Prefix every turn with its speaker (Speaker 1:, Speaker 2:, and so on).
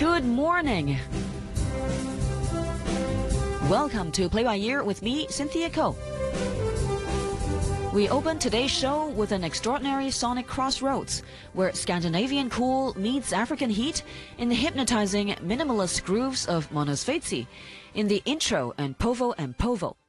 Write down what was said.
Speaker 1: Good morning. Welcome to Play by Ear with me, Cynthia Ko. We open today's show with an extraordinary sonic crossroads, where Scandinavian cool meets African heat in the hypnotizing minimalist grooves of Mono Svezia, in the intro and Povo and Povo.